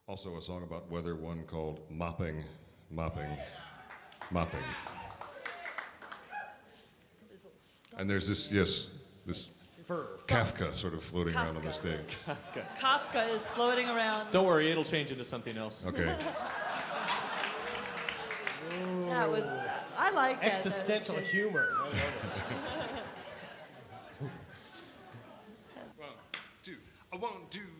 Also, a song about weather, one called Mopping, Mopping, Mopping. And there's this, yes, this Kafka sort of floating around on the stage. Kafka is floating around. Don't worry, it'll change into something else. Okay. That was, I like that. Existential humor. I love it. 1, 2, 1, 2,